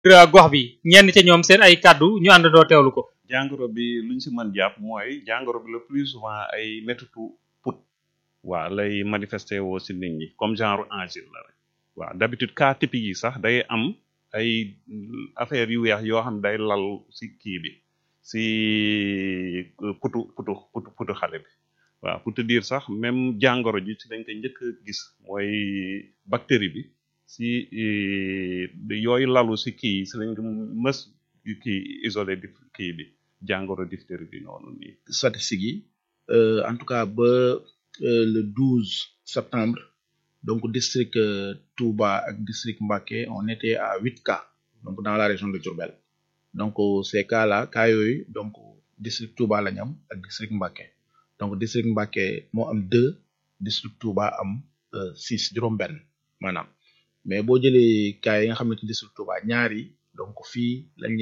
gox bi ñenn ca ñoom seen ay kàddu ñu àndandoo teewlu ko. jàngoro bi luñ si mën jàpp mooy jàngoro bi le plus souvent ay méttitu put waaw lay manifesté woo si nit ñi comme genre angine la rek waaw d'habitude cas typique yi sax day am ay affaire yu weex yoo xam day lal si kii bi si putu xale bi waaw pour te dire sax même jàngoro ji si dañ koy njëkk a gis mooy bactérie bi si yooyu lalu si kii si lañ ko mës kii isolé di kii bi jàngoro diphtérie bi noonu nii. statistiques yi en tout cas ba le 12 septembre donc district Touba ak district Mbacké on était à 8 cas donc dans la région de Diourbel donc ces cas yooyu donc district Touba lañ am ak district Mbacké donc district Mbacké moo am 2 district Touba am 6 juróom-benn maanaam mais boo jëlee cas yi nga xam ne ci district Touba ñaar yi donc fii lañ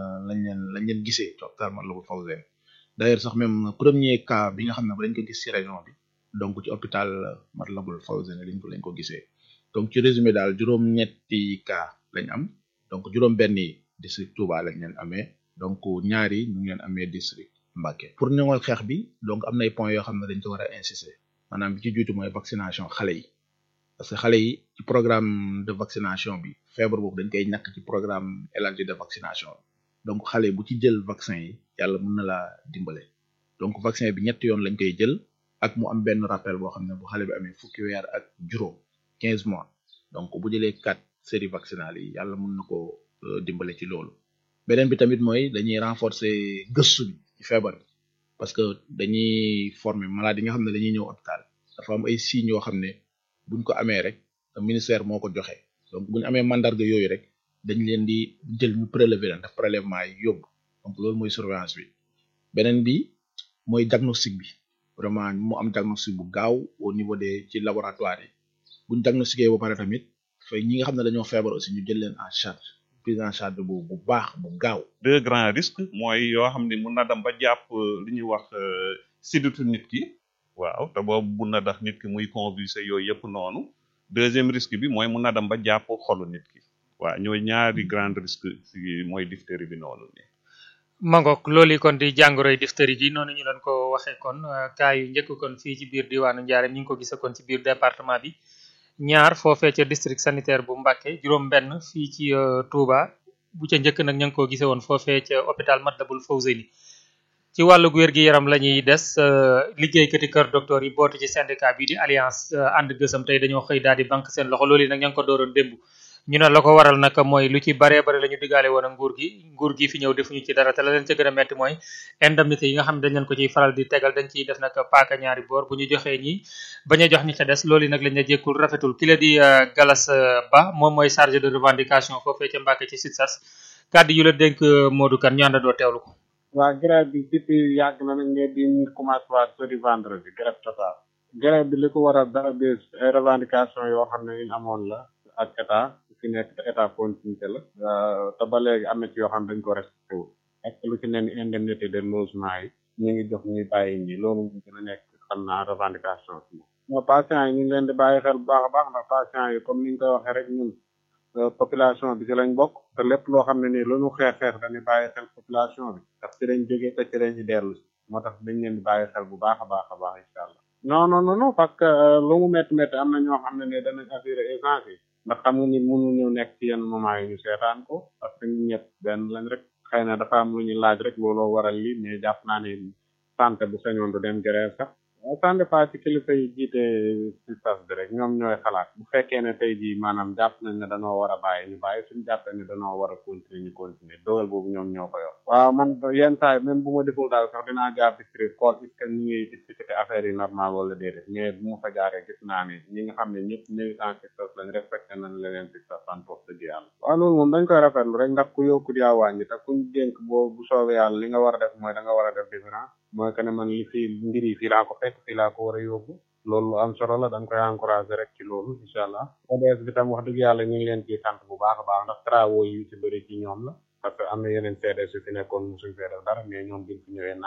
leen gisee ci hôpital Matlaboul Fawzeyni d'ailleurs sax même premier cas bi nga xam ne ba dañ ko gis ci région bi donc ci hôpital Matlaboul Fawzeyni lañ ko gisee donc ci résumé daal juróom-ñetti cas lañ am donc juróom-benn yi district Touba lañ leen amee donc ñaar yi ñu ngi leen amee district Mbacké. pour ñoŋal xeex bi donc am na ay points yoo xam ne dañ ko war a insister maanaam bi ci jiitu mooy vaccination xale yi. parce que xale yi ci programme de vaccination bi feebar boobu dañ koy ñàkk ci programme élargi de vaccination donc xale bu ci jël vaccin yi yàlla mën na laa dimbale donc vaccin bi ñetti yoon lañ koy jël ak mu am benn rappel boo xam ne bu xale bi amee fukki weer ak juróom 15 mois donc bu jëlee 4 séries vaccinales yi yàlla mën na ko dimbale ci loolu. beneen bi tamit mooy dañuy renforcer gëstu bi ci feebar bi parce que dañuy former malade yi nga xam ne dañuy ñëw hôpital dafa am ay signes yoo xam ne. buñ ko amee rek ministère moo ko joxe donc buñ amee mandarga yooyu rek dañ leen di jël ñu prélever leen def prélèvement yi yóbbu donc loolu mooy surveillance bi beneen bi mooy diagnostic bi vraiment mu am diagnostic bu gaaw au niveau des ci laboratoire yi buñ diagnostiqué ba pare tamit fay ñi nga xam ne dañoo feebar aussi ñu jël leen en charge prise en charge bu baax bu gaaw. deux grands risques mooy yoo xam ne mun na dem ba jàpp li ñuy wax sidditu nit ki. waaw te boobu mun na tax nit ki muy convulsé yooyu yëpp noonu deuxième risque bi mooy mun na dem ba jàpp xolu nit ki waaw ñooy ñaari grand risque mooy diphtérie bi noonu nii. Mangok loolu kon di jàngoroy diphtérie ji noonu ñu leen ko waxee kon cas yu njëkk kon fii ci biir diwaanu Ndiarème ñu ngi ko gisee kon ci biir département bi ñaar foofee ca district sanitaire bu Mbacké juróom-benn fii ci Touba bu ca njëkk nag ña ngi ko gisee woon foofee ca hôpital Matlaboul Fawzeyni. ci wàllu wér-gi-yaram la ñuy des liggéeykati kër docteur yi bootu ci syndicat bi di alliance ànd gësam tey dañoo xëy daal di banque seen loxo loolu yi nag ña ngi ko dooroon démb ñu ne la ko waral nag mooy lu ci baree bare la ñu diggaale woon ak nguur gi fi ñëw defuñu ci dara te la leen ca gën a metti mooy indemnité yi nga xam ne dañ leen ko ciy faral di tegal dañ ciy def nag paaka ñaari boor bu ñu joxee ñi bañ a jox ñi ca des loolu yi nag lañ la jékkul rafetul ki la di Galas Ba moom mooy chargé de revendication foofee ca Mbacké ci SUTSAS kàddu yu la dénk Modou Kane ñu àndandoo teewlu ko. waa grève bi depuis yàgg na nag ngeen di ñu commencé waat sori vendredi grève totale grève bi li ko waral dara des revendication yoo xam ne ñu amoon la ak état fi nekk te état continuité la te ba léegi am na ci yoo xam ne dañ ko respecté wu ak lu ci nen indemnité de logement yi ñu ngi jox ñuy bàyyi ñi loolu mu gën a nekk xam naa revendication si moom patients yi ñu ngi leen di bàyyi xel bu baax a baax ndax patients yi comme ni ñu koy waxee rek ñun population bi ci lañ bokk te lépp loo xam ne nii lu ñu xeex dañuy bàyyi xel population bi ndax ci lañ jógee te ci lañ ci dellu moo tax dañ leen di bàyyi xel bu baax a baax incha allah non parce que lu mu métti am na ñoo xam ne nii danañ assurer essence yi ndax xam nga ni mënuñu nekk ci yenn moment yi ñu seetaan ko parce que ñu ñett benn lañ rek xëy na dafa am lu ñu laaj rek looloo waral li mais jàpp naa ne santé bu sañoon du dem grève sax ça dépend ci kilifa yi jiite SUTSAS bi rek ñoom ñooy xalaat bu fekkee ne tey jii maanaam jàpp nañ ne danoo war a bàyyi ñu bàyyi suñu jàppee ne danoo war a continuer ñu continuer dogal boobu ñoom ñoo ko yor waaw man yenn saa yi même bu ma deful daal sax dinaa jaar district xool est-ce que ñu ngi discuter affaire yi normal wala déedéet mais bu ma fa jaaree gis naa ne ñi nga xam ne ñëpp militant SUTSAS lañ respecté nañ leen SUTSAS sant wax dëgg yàlla waaw loolu moom dañ koy rafetlu rek ndax ku yokkut yaa wàññi te kuñ dénk boo bu soobee yàlla li nga war a def mooy da nga war a def différence mooy que ne man li fii mbir yi fii laa ko fekk fii laa ko war a yóbbu loolu lu am solo la dañ koy encouragé rek ci loolu incha allah ODS bi tam wax dëgg yàlla ñu ngi leen ciy sant bu baax a baax ndax travaux yi ci bëri ci ñoom la parce que am na yeneen CDS yu fi nekkoon musuñ fee def dara mais ñoom biñ fi ñëwee naam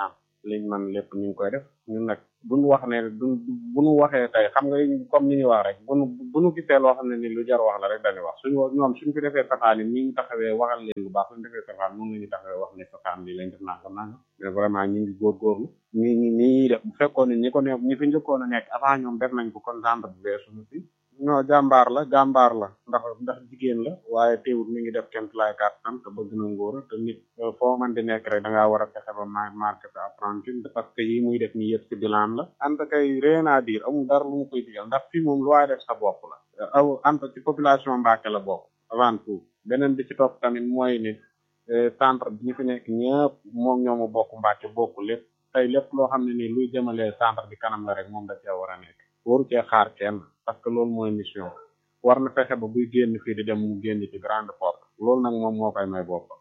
liñ man lépp ñu ngi koy def ñun nag buñu wax ne buñu waxee tey xam nga comme ni ñuy wax rek buñu gisee loo xam ne ni lu jar wax la rek dañuy wax ñoom suñu fi defee safaan yi ni ñu taxawee waxal leen lu baax suñu defee safaan moom la ñu taxawee wax ne safaan lii lañ def nangam mais vraiment ñu ngi góorgóorlu ñi def bu fekkoon ne ñi fi njëkkoon a nekk avant ñoom def nañ ko kon genre bu bees suñu fi non jàmbaar la ndax jigéen la waaye teewul mi ngi def kenn lay kàttan te bëgg na ngóor te nit foo man di nekk rek da ngaa war a fexe ba marqué sa apprenti parce que yi muy def nii yëpp ci bilan la anta kay rien à dire amul dara lu mu koy digal ndax fii moom lu waay def sa bopp la aw anta ci population Mbacké la bokk avant tout beneen bi ci topp tamit mooy ne centre bi ñu fi nekk ñëpp moom ñoomu bokk Mbacké bokk lépp tey lépp loo xam ne nii luy jëmalee centre bi kanam la rek moom da cee war a nekk waru cee xaar kenn parce que loolu mooy mission war na fexe ba buy génn fii di dem mu génn ci grande porte loolu nag moom moo koy may boppam.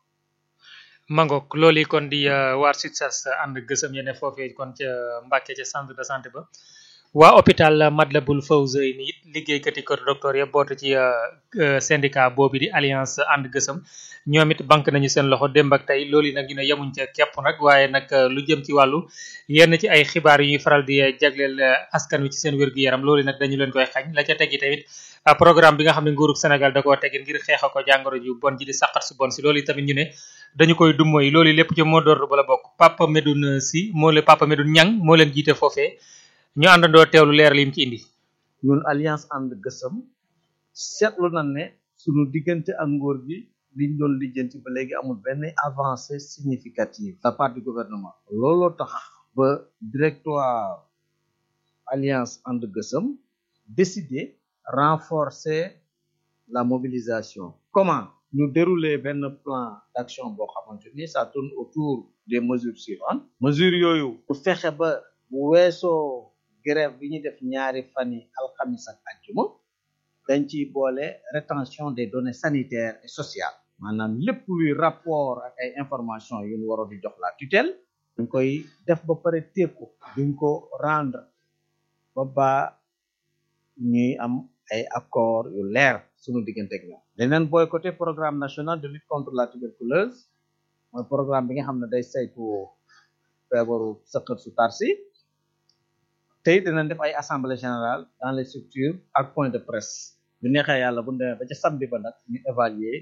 Mangok loolu yi kon di waar SUTSAS ànd gësëm yene foofee kon ca Mbacké ca centre de santé ba waa hôpital Matlaboul Fawzeyni it liggéeykat yi kër docteur ya bootu ci syndicat boobu di alliance ànd gësëm ñoom it banque nañu seen loxo démb ak tey loolu yi nag ñu ne yemuñ ca képp nag waaye nag lu jëm ci wàllu yenn ci ay xibaar yu ñuy faral di jagleel askan wi ci seen wér-gu-yaram loolu yi nag dañu leen koy xañ la ca tegi tamit programme bi nga xam ne nguurug Sénégal da koo tegi ngir xeexa ko jàngoro ju bon ji di saqat su bon si loolu yi tamit ñu ne dañu koy dummóoy loolu lépp ci mot d'ordre ba la bokk Papa Medoune Sy Papa Medoune Niang moo leen jiite foofee ñu àndandoo teewlu leer lim ci indi. ñun alliance ànd gësëm seetlu nañ ne sunu diggante ak nguur gi liñ doon lijjanti ba léegi amul benn avancée significative de la part du gouvernement. looloo tax ba directoire alliance ànd gësëm décidé renforcer la mobilisation. Comment? Ñu dérouler benn plan d'action boo xamante ni ça tourne autour des mesures suivantes. mesures yooyu bu fexe ba bu weesoo grève bi ñu def ñaari fan yi alxamis ak àjjuma dañ ciy boole rétention des données sanitaires et sociales maanaam lépp luy rapport ak ay information yu ñu waroon di jox la tutelle duñ koy def ba pare tekku duñ ko rendre ba ñuy am ay accord yu leer suñu diggante ak ñoom leneen boycotté programme national de lutte contre la tuberculose mooy programme bi nga xam ne day saytu feebaru sëqët su tarsi tey dinañ def ay assemblée générale dans les structures ak point de presse bu neexee yàlla bu ñu demee ba ca samedi ba nag ñu évaluer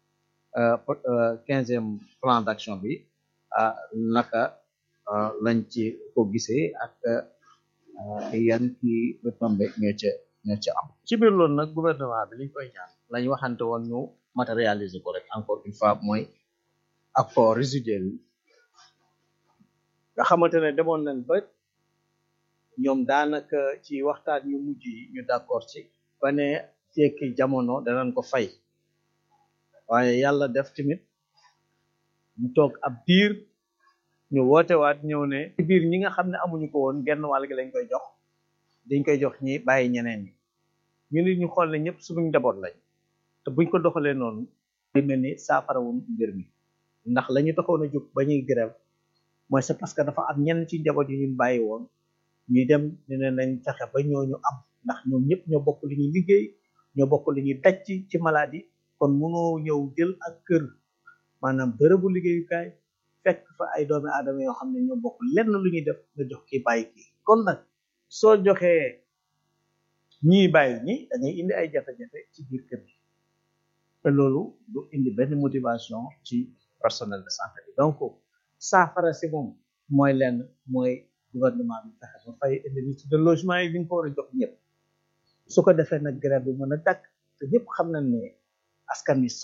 15e plan d'action bi naka lañ ci ko gisee ak yan kii retombé ñoo ca am ci biir loolu nag gouvernement bi liñ koy ñaan lañ waxante woon ñu matérialiser ko rek encore une fois mooy accord résiduel yi nga xamante ne demoon nañ ba ñoom daanaka ci waxtaan yu mujj yi ñu d'accord ci ba ne fekki jamono danañ ko fay waaye yàlla def tamit ñu toog ab diir ñu woote waat ñëw ne ci biir ñi nga xam ne amuñu ko woon genn wàll gi lañ koy jox dañ koy jox ñi bàyyi ñeneen ñi ñu nit ñu xool ne ñëpp suñu njaboot lañ te buñ ko doxalee noonu day mel ni saafarawun mbir mi ndax la ñu taxoon a jóg ba ñuy grève mooy c'est parce que dafa am ñenn ci njaboot yi ñun bàyyi woon ñuy dem ñu ne nañ fexe ba ñooñu am ndax ñoom ñëpp ñoo bokk li ñuy liggéey ñoo bokk li ñuy daj ci maladie kon mënoo ñëw jël ak kër maanaam bërëbu liggéeyukaay fekk fa ay doomi aadama yoo xam ne ñoo bokk lenn lu ñuy def nga jox kii bàyyi kii kon nag soo joxee ñii bàyyi ñi dañuy indi ay jafe-jafe ci biir kër gi te loolu du indi benn motivation ci personnel de santé bi donc saafara si moom mooy lenn mooy gouvernement bi fexe ba fay indemnité de logement yi li ñu ko war a jox ñëpp su ko defee nag grève bi mën a dakk te ñëpp xam nañ ne askan wi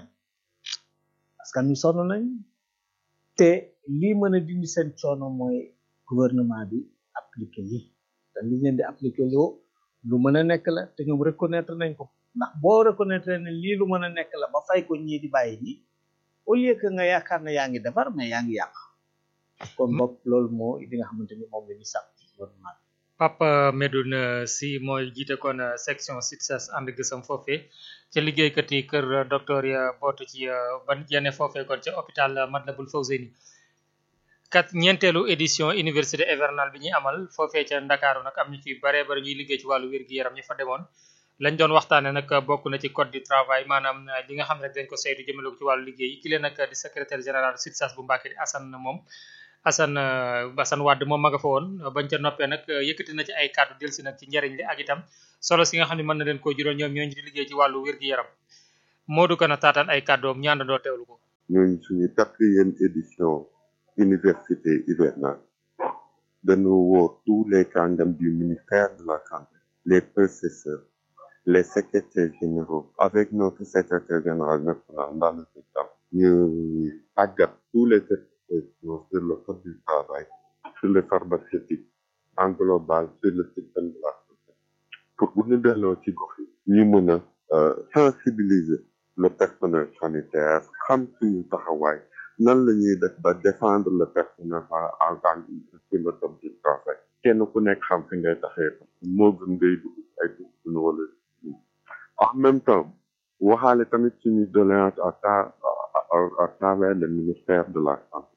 sonn nañ te lii mën a dindi seen coono mooy gouvernement bi appliqué lii te li leen di appliqué loo lu mën a nekk la te ñoom reconnaître nañ ko ndax boo reconnaître ne lii lu mën a nekk la ba fay ko ñii di bàyyi ñi au lieu que nga yaakaar ne yaa ngi defar mais yaa ngi yàq kon bopp loolu moo li nga xamante ni moom la ñuy sàkk ci gouvernement bi. Papa Medoune Sy mooy jiite kon section SUTSAS ànd gësam foofee ca liggéeykat yi kër docteur ya bootu ci ban yenn foofee kon ca hôpital Matlaboul Fawzeyni ñeenteelu édition université hivernale bi ñuy amal foofee ca Ndakaaru nag am ñu ci bare bare ñuy liggéey ci wàllu wér-gi-yaram ñu fa demoon lañ doon waxtaane nag bokk na ci code du travail maanaam li nga xam ne dañ ko saytu jëmale ko ci wàllu liggéey ki leen nag di secrétaire général SUTSAS bu Mbacké di Assane moom Assane Wade moom ma nga fa woon bañ ca noppee nag yëkkati na ci ay kàddu delsi nag ci njariñ li ak itam solo si nga xam ne mën na leen koo jural ñoom ñooñu di liggéey ci wàllu wér-gi-yaram Modou Kana taataan ay kàddoom ñu àndandoo teewlu ko. ñooñu suñu 4e édition université hivernale dañu woo tous les kàngam du ministère de la santé, les professeurs, les secrétaires généraux avec notre secrétaire général national dans le secteur ñu tàggat tous les secrétaires sur le code du travail, sur le pharmaceutique en global, sur le système de la santé pour bu ñu delloo ci gox yi ñu mën a sensibiliser le personnel sanitaire xam suñu taxawaay nan la ñuy def ba défendre le personnel en tant que sur le code du travail kenn ku nekk xam fi ngay taxee moo gën ngay dugg ay dugg wala en même temps waxaale tamit suñu doléance à travers le ministère de la santé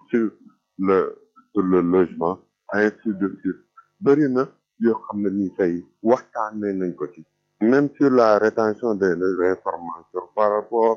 sur le logement ainsi de suite bëri na yoo xam ne nii tey waxtaanee nañ ko ci même sur la rétention des informations par rapport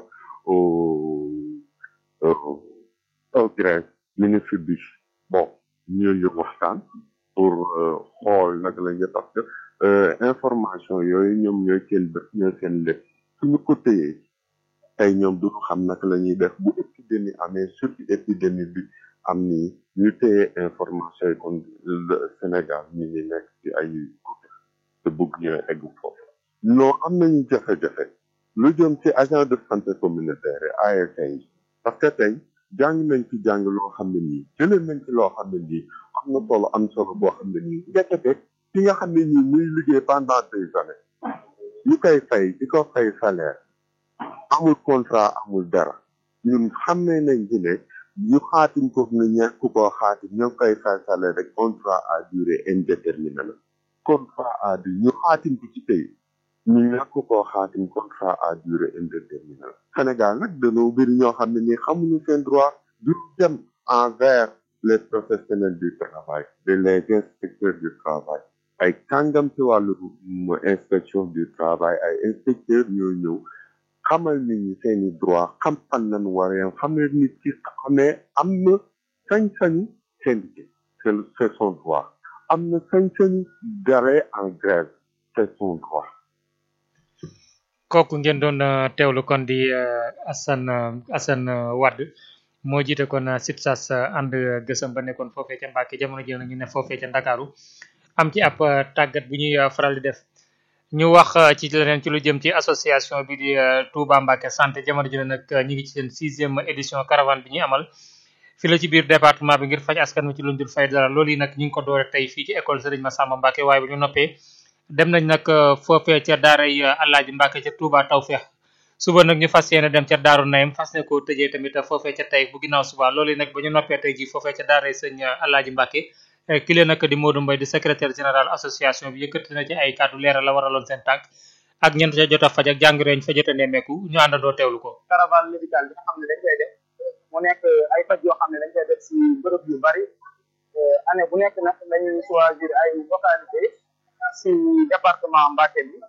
au grève ministre bi bon ñooñu waxtaan pour xool naka la ñu parce que information yooyu ñoom ñooy seen bët ñooy seen lépp suñu ko téyee tey ñoom duñu xam naka la ñuy def bu épidémie amee surtout épidémie bi am nii ñu téye information yi kon Sénégal ñu ngi nekk ci ay te bëgg ñooy egg foofu non am nañu jafe-jafe lu jëm ci agent de santé communautaire yi ART yi parce que tey jàng nañ ci jàng loo xam ne nii jëlee nañ ci loo xam ne nii am na solo am solo boo xam ne nii ndekete ki nga xam ne nii muy liggéey pendant des années ñu koy fay di ko fay salaire amul contrat amul dara ñun xam nañ ci ne ñu xaatim ko ne ñàkk koo xaatim ñoo ngi koy fay salaire rek contrat à durée indéterminée la contrat à durée ñu xaatim ko ci tey ñu ñàkk koo xaatim contrat à durée indéterminée la Sénégal nag dañoo bëri ñoo xam ne nii xamuñu seen droit du dem envers les professionnels du travail de les inspecteurs du travail ay kàngam ci wàllu inspection du travail ay inspecteurs ñoo ñëw xamal nit ñi seeni droit xam fan lañ war a xam ne nit ki xam ne am na sañ-sañu syndiqué c'est son droit am na sañ-sañu d'aller en grève c'est son droit. kooku ngeen doon teewlu kon di Assane Wade moo jiite kon SITSAS ànd gësam ba nekkoon foofee ca Mbàkke jamono ji nag ñu ne foofee ca Ndakaaru am ci ab tàggat bu ñuy faral di def ñu wax ci leneen ci lu jëm ci association bi di Touba Mbacke santé jamono ji nag ñu ngi ci seen 6e édition caravane bi ñuy amal fi la ci biir département bi ngir faj askan wi ci luñ dul fay dara loolu yi nag ñu ngi ko doore tey fii ci école Serigne Massamba Mbacke waaye bu ñu noppee dem nañ nag foofee ca daaray Alaaji Mbacke ca Touba Tawfeex suba nag ñu fas yéene dem ca Daaru Nayim fas ne koo tëjee tamit foofee ca tey bu ginnaaw suba loolu yi nag ba ñu noppee tey ji foofee ca daaray sëñ Alaaji Mbacke ki leen nag di Modou Mbaye di secrétaire général association bi yëkkati na ci ay kàddu leeral la waraloon seen tànk ak ñent ca jot a faj ak jàngoro ñu fa jot a nemmeeku ñu àndandoo teewlu ko. caravane médicale bi nga xam ne dañ koy def mu nekk ay faj yoo xam ne dañ koy def si bërëb yu bari année bu nekk nag dañuy choisir ay localité si département Mbacké bi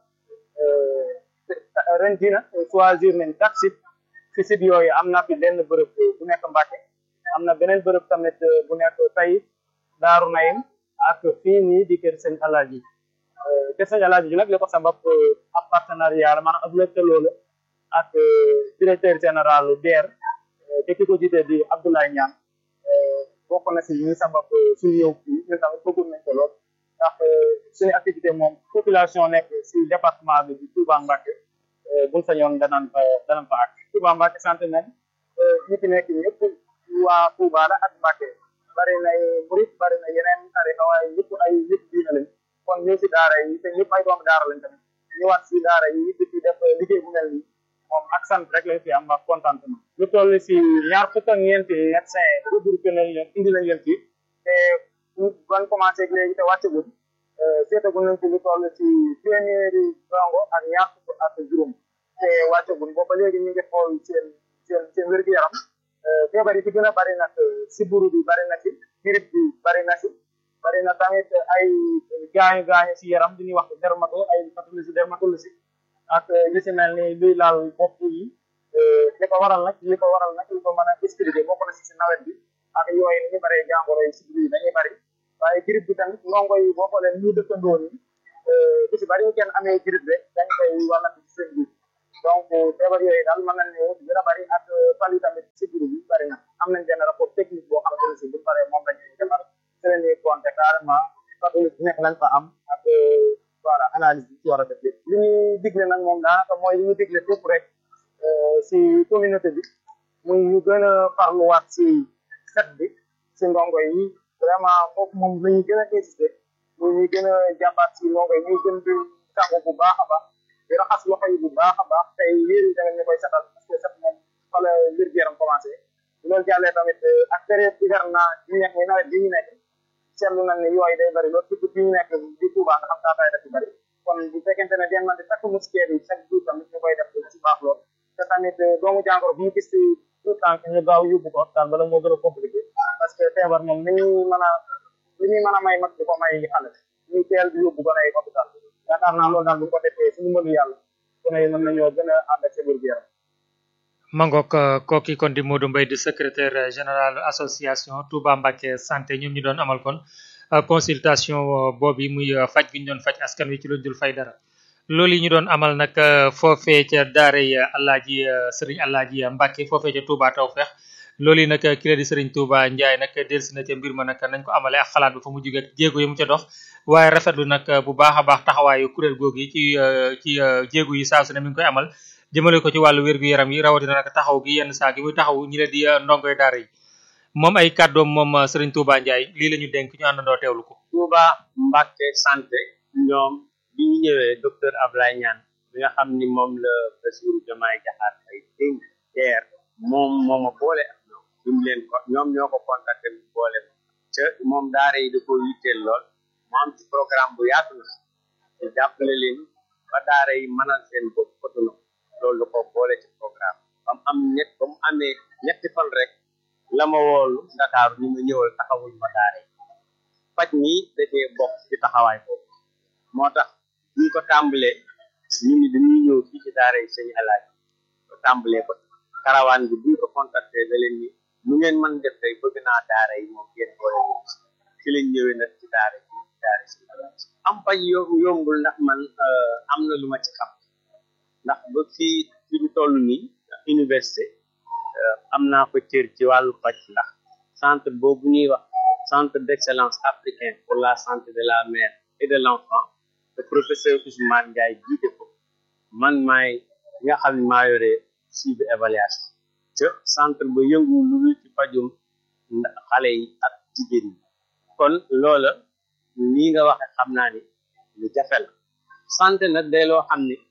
ren jii nag choisir nañ 4 sites si sites yooyu am na fi benn bërëb bu nekk Mbacké am na beneen bërëb tamit bu nekk Taïf Daaru Nayim ak fii nii di kër sëñ Alaaji kër sëñ Alaaji ji nag li ko sabab ab partenariat la maanaam ab lëkkaloo la ak directeur général DER te ki ko jiite di Abdoulaye Niane bokk na si ñi sabab suñu ñëw fii ñun tamit bëggoon nañ ko lool ndax suñu activité moom population nekk si département bi di Touba Mbacké buñ sañoon danañ fa ak Touba Mbacké sant nañ ñi fi nekk ñëpp waa Touba la ak Mbacké bari na murit bari na yeneen tarixa waaye ñëpp ay ñëpp diina lañ kon ñu si daara yi te ñëpp ay doomu daara lañ tamit ñëwaat si daara yi di fi def liggéey bu mel nii moom ak sant rek lañ fi am ak contentement lu toll si ñaar fukk ak ñeenti médecin regroupé nañ leen indi nañ leen fi te ban commencé léegi te wàccagul seetagul nañ fi lu toll si téeméeri dongo ak ñaar fukk ak juróom te wàccagul booba léegi ñu ngi xool seen wér-gu-yaram feebar yi fi gën a bari nag sibbiru bi bari na ci grippe bi bari na ci bari na tamit ay gaañu si yaram bi ñuy wax ay dermatologie ak li si mel ni luy laal bopp yi li ko waral nag li ko mën a expliquer bokk na si nawet bi ak yooyu ni ñu bëree jàngoro yi si biir dañuy bëri waaye grippe bi tamit ndongo yi boo xoolee ñu dëkkandoo ni bu si bëri ñu kenn amee grippe rek dañ koy wàllante ci seen biir donc feebar yooyu daal mën nañ ne gën a bëri ak fan yi tamit si biir bi bëri na am nañ benn rapport technique boo xamante ne si bu paree moom la ñuy defar ci la ñuy compté carrément pathologie nekk lañ fa am ak voilà analyse bi ci war a def lépp li ñuy digle nag moom daanaka mooy li ñuy digle fépp rek si communauté bi muy ñu gën a farluwaat si set bi si ndongo yi vraiment foofu moom la ñuy gën a insister muy ñuy gën a jàmbaat si ndongo yi ñuy gën di tàggu bu baax a baax di raxas loxo yi bu baax a baax tey yéen yi tamit ñu koy setal parce que set moom fa la wér-gu-yaram commencé loolu jàllee tamit ak période hivernage bi nekk muy nawet bi ñu nekk seetlu nañ ne yooyu day bëri loolu surtout bi ñu nekk di Touba nga xam taataay daf ci bëri kon bu fekkente ne den man di takk moustiquaire yi chaque jour tamit ñu koy def ci baax lool te tamit doomu jàngoro bu ñu gis ci tout temps que ñu gaaw yóbbu ko hôpital bala moo gën a compliqué parce que feebar moom li ñuy mën a may mag di ko may xale ñuy teel di yóbbu gën a ay hôpital yaakaar naa loolu daal bu ko defee suñu mënu yàlla gën a mën nañoo gën a ànd ak sa wér-gu-yaram Mangok kooki kon di Modou Mbaye di secrétaire général association Touba Mbacké santé ñoom ñu doon amal kon consultation boobu muy faj gi ñu doon faj askan wi ci luñ dul fay dara loolu yi ñu doon amal nag foofee ca daaray Alaaji Sëriñ Alaaji Mbacké foofee ca Touba Tawfeex loolu yi nag ki la di Sëriñ Touba Ndiaye nag delsi na ca mbir ma nag nañ ko amale ak xalaat bi fa mu jóge ak jéego yi mu ca dox waaye rafetlu nag bu baax a baax taxawaayu kuréel googu yi ci jéego yi saa su ne mi ngi koy amal jëmale ko ci wàllu wér-gu-yaram yi rawatina nag taxaw gi yenn saa gi muy taxaw ñi leen di ndongoy daara yi moom ay kàddoom moom Serigne Touba Ndiaye lii la ñu dénk ñu àndandoo teewlu ko. Touba Mbacké santé ñoom bi ñu ñëwee docteur Ablaye Niane bi nga xam ni moom la Bassirou Diomaye Diakhar Faye dénk DER moom moo ma boole ak ñoom bi mu leen ko ñoom ñoo ko contacté mu boole ca moom daara yi da ko yitteel lool mu am ci programme bu yaatu na te jàppale leen ba daara yi mënal seen bopp autonome loolu da ko boole ci programme ba mu amee ñetti fan rek la ma woolu Ndakaaru ni ma ñëwal taxawul ma daara yi faj mi dafee bokk ci taxawaay boobu moo tax ñu ko tàmbalee ñu ni dañuy ñëw fii ci daara yi sëñ Alaaji ko tàmbalee ko karawaan bi buñ ko contacté da leen ni mu ngeen mën def tey bëgg naa daara yi moom ngeen boole ci lañ ñëwee nag ci daara yi sëñ Alaaji am faj yombul ndax man am na lu ma ci xam ndax ba fii fi ñu toll nii université am naa ko cër ci wàllu faj ndax centre boobu ñuy wax centre d'excellence africain pour la santé de la mère et de l'enfant le professeur Ousmane Ndiaye jiite ko man maay nga xam ne maa yore suivi évaluation ca centre ba yëngu lu ci fajum xale yi ak jigéen ñi kon loola nii nga waxe xam naa ni lu jafe la santé nag day loo xam ni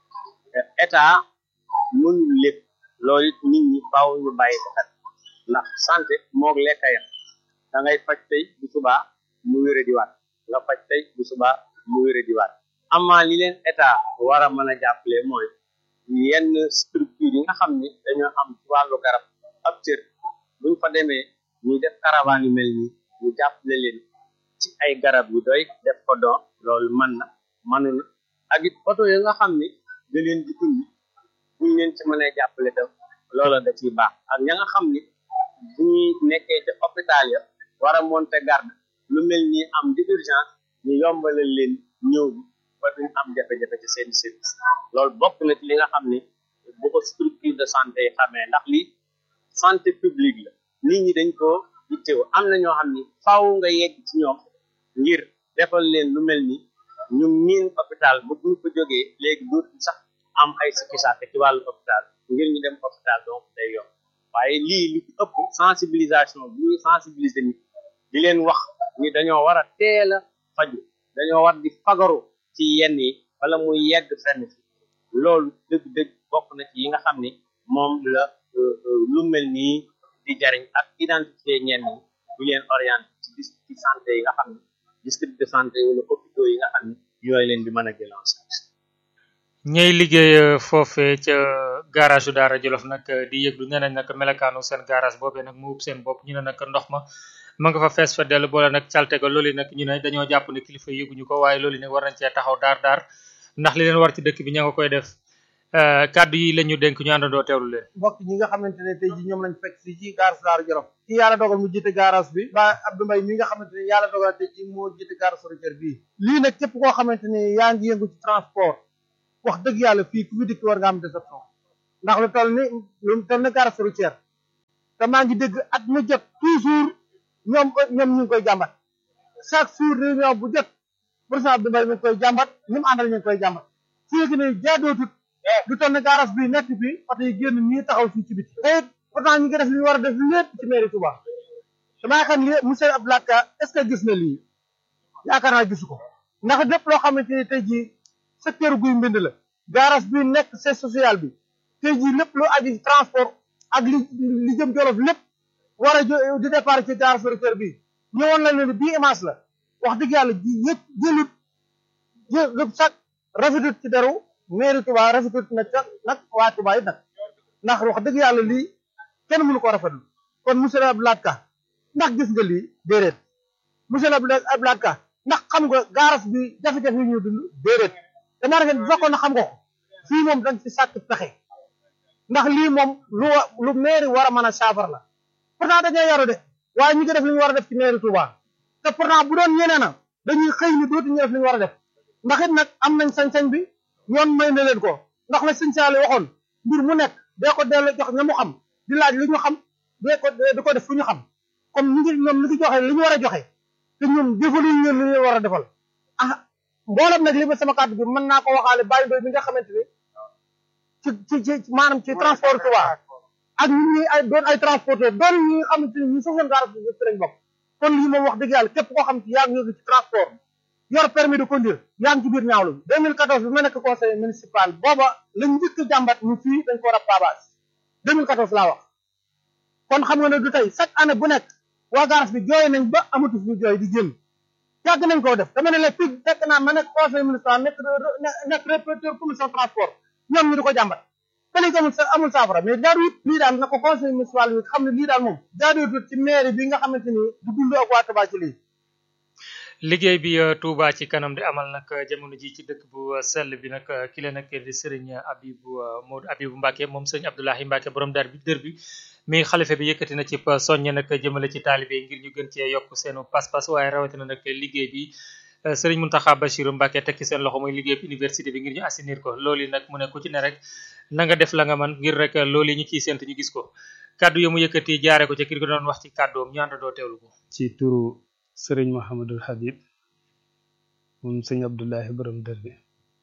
état mënul lépp loolu it nit ñi faaw ñu bàyyi ko xel ndax santé moog lekkayam da ngay faj tey bu subaa mu wére di waat nga faj tey bu subaa mu wére di waat amaa li leen état war a mën a jàppale mooy yenn structure yi nga xam ni dañoo am ci wàllu garab ab cër buñ fa demee ñuy def caravane yu mel nii ñu jàppale leen ci ay garab yu doy def ko don loolu mën na mënul ak it oto yi nga xam ni da leen di indi buñ leen ci mënee jàppale tam loola da ciy baax ak ña nga xam ni bu ñuy nekkee ca hôpital ya war a monter garde lu mel ni am di urgence ñu yombalal leen ñëw bi ba duñ am jafe-jafe ci seen service loolu bokk na ci li nga xam ni bu ko structure de santé yi xamee ndax li santé publique la nit ñi dañ ko yittewoo am na ñoo xam ni faaw nga yegg ci ñoom ngir defal leen lu mel ni ñu miin hôpital bu ñu ko jógee léegi dootul sax am ay sikkisaate ci wàllu hôpital ngir ñu dem hôpital donc day yomb waaye lii li ci ëpp sensibilisation bi ñuy sensibiliser nit di leen wax ni dañoo war a teel a faju dañoo war di fagaru ci yenn yi wala muy yegg fenn fi loolu dëgg-dëgg bokk na ci yi nga xam ni moom la lu mel nii di jariñ ak identifier ñenn ñi di leen orienté ci district de santé yi nga xam ni district de santé wala hôpitaux yi nga xam ni yooyu leen di mën a jël en charge ñay liggéey foofee ca garage Daara Jolof nag di yëglu nee nañ nag melakaanu seen garage boobee nag mu ub seen bopp ñu ne nag ndox ma nga fa fees fa dellu boole nag calte ga loolu nag ñu ne dañoo jàpp ne kilifa yëguñu ko waaye loolu nag war nañ cee taxaw daar ndax li leen war ci dëkk bi ña nga koy def kaddu yi la ñu dénk ñu àndandoo teewlu leen. mbokk ñi nga xamante ne tey ji ñoom lañ fekk si ci garage Daaru Jolof ci yàlla dogal mu jiite garage bi ba Abdou Mbaye mi nga xamante ne yàlla dogal tey ji moo jiite garage routière bii lii nag képp koo xamante ne yaa ngi yëngu ci transport wax dëgg yàlla fii ku fi dikk war nga am déception ndax lu toll ni garage routière te maa ngi dégg at mu jot toujours ñoom ñu ngi koy jàmbat chaque jour réunion bu jot président Abdou Mbaye mi ngi koy jàmbat ñi mu àndal ñu ngi koy jàmbat fii ne jaadootut lu toll ne garage bi nekk fii oto yi génn nii taxaw fii ci biti te pourtant ñu ngi def li ñu war a def lépp ci mairie Touba damaa xam ne monsieur Abdoulaye Ka est-ce que gis na lii yaakaar naa gisu ko ndax lépp loo xamante ni tey jii secteur guy mbind la garage bi nekk c'est social bi tey jii lépp lu aju transport ak li jëm Jolof lépp war a di départ ci garage routière bi ñëwoon la ne bii image la wax dëgg yàlla ji jëlut sax rafetut ci deru mairie Touba rafetut nag waa Touba it nag ndax wax dëgg yàlla lii kenn mënu ko rafetlu kon monsieur Abdoulaye Ka ndax gis nga lii déedéet monsieur Abdoulaye Ka ndax xam nga garage bi jafe-jafe yi ñu dund déedéet dama rafet bu fekkoon na xam nga ko fii moom dañ ci sàkk pexe ndax lii moom lu mairie war a mën a saafara la pourtant dañoo yaru de waaye ñu ngi def li ñu war a def ci mairie Touba te pourtant bu doon ñeneen na dañuy xëy ni dootuñu def li ñu war a def ndax it nag am nañ sañ-sañ bi yoon may na leen ko ndax la sëñ Saali waxoon mbir mu nekk dee ko delloo jox ña mu xam di laaj li ñu xam di ko def fu ñu xam comme ñoom ñu ngi joxe li ñu war a joxe te ñun defaluñ leen li ñu war a defal ah mboolem nag li ma sama kàddu bi mën naa ko waxaale bàyyi doy bi nga xamante ni ci maanaam ci transport Touba ak ñun ñi ay doon ay transporteur doon ñi nga xamante ni ñu soxla garage bi ci lañ bokk kon lii moom wax dëgg yàlla képp koo xam ci yaa ngi ci transport yor permis de conduire yaa ngi ci biir ñaawlu bi 2014 bi ma nekk conseil municipal booba lañ njëkk jàmbat ñu fii dañ ko war a pavage 2014 laa wax kon xam nga ne du tey chaque année bu nekk waa garage bi jooy nañ ba amatu fi jooy di génn yàgg nañ koo def dama ne la fii fekk naa ma nekk conseil municipal nekk rapporteur commission transport ñoom ñu di ko jàmbat te lii amul saafara mais jaaduwut lii daal na ko conseil municipal bi xam ne lii daal moom jaaduwut ci mairie bi nga xamante ni du dund ak waa Touba ci lii liggéey bi Touba ci kanam di amal nag jamono ji ci dëkk bu sell bi nag ki la nag di Serigne Modou Abibou Mbacke moom Serigne Abdoulahi Mbacke borom dër bi mi xalifa bi yëkkati na ci soññe nag jëmale ci taalibe ngir ñu gën cee yokk seenu pas-pas waaye rawatina nag liggéey bi Serigne Mountakha Bachirou Mbacke teg ci seen loxo muy liggéey université bi ngir ñu assainir ko loolu yi nag mu ne ku ci ne rek na nga def la nga man ngir rek loolu yi ñu ciy séntu ñu gis ko kaddu yi mu yëkkati jaare ko ci ki ko doon wax ci kaddoom ñu àndandoo teewlu ko ci turu sëriñ Mouhamadul Habib moom sëñ Abdoulahi borom dër bi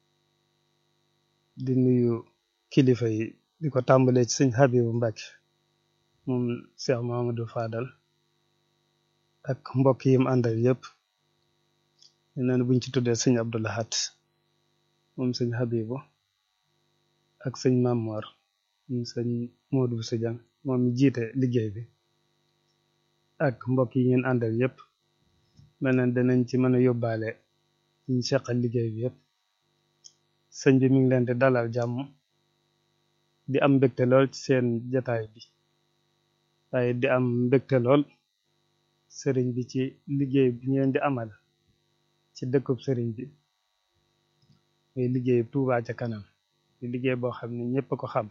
di nuyu kilifa yi di ko tàmbalee ci sëñ Habibu Mbacke moom Cheikh Mouhamadou Fadal ak mbokk yi mu àndal yëpp nee na buñ ci tuddee sëñ Abdoulahat moom sëñ Habibu ak sëñ Mamor moom sëñ Modou Sadiang moom mi jiite liggéey bi ak mbokk yi ngeen àndal yëpp mel na danañ ci mën a yóbbaale ñu seqal liggéey bi yëpp sëñ bi mi ngi leen di dalal jàmm di am mbégte lool ci seen jataay bi waaye di am mbégte lool sëriñ bi ci liggéey bi ngeen di amal ci dëkkub sëriñ bi muy liggéey Touba ca kanam di liggéey boo xam ne ñëpp ko xam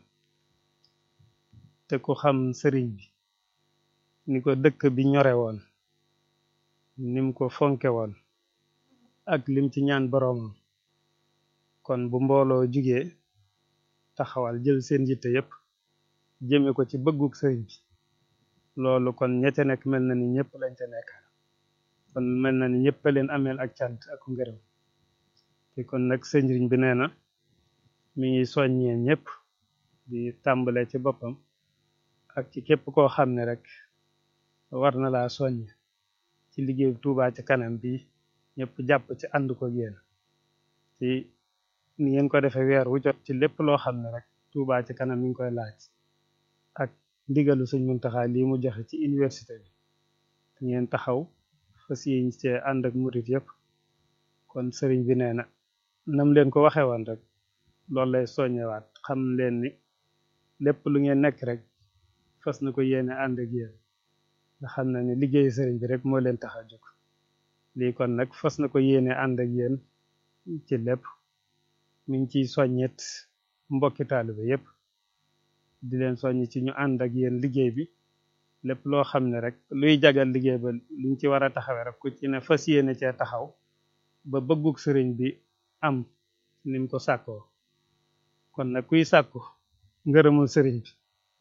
te ku xam sëriñ bi ni ko dëkk bi ñore woon nim ko fonke woon ak lim ci ñaan boroomam kon bu mbooloo jugee taxawal jël seen yitte yépp jëme ko ci bëgguk sëriñ bi loolu kon ña ca nekk mel na ni ñëpp lañ ca nekk kon mel na ni ñëpp leen ameel ak cant ak ngërëm te kon nag sëriñ bi nee na mi ngi soññee ñëpp di tàmbale ci boppam ak ci képp koo xam ne rek war na laa soññ ci liggéey Touba ca kanam bi ñëpp jàpp ci ànd ko yéen ci ni ngeen ko defee weer wu jot ci lépp loo xam ne rek Touba ca kanam mi ngi koy laaj ak ndigalu Sëñ Muntaxa lii mu joxe ci université bi ngeen taxaw fas yéen cee ànd ak murit yëpp kon sëriñ bi nee na nam leen ko waxee woon rek loolu lay soññewaat xam leen ni lépp lu ngeen nekk rek fas na ko yéene ànd ak yéen nga xam na ne liggéeyu sëriñ bi rek moo leen tax a jóg lii kon nag fas na ko yéene ànd ak yéen ci lépp mi ngi ciy soññet mbokki taalibe yépp di leen soññ ci ñu ànd ak yéen liggéey bi lépp loo xam ne rek luy jagal liggéey ba luñ ci war a taxawee rek ku ci ne fas yéene cee taxaw ba bëggug sëriñ bi am nim ko sàkkoo kon nag kuy sàkku ngërëmul sëriñ bi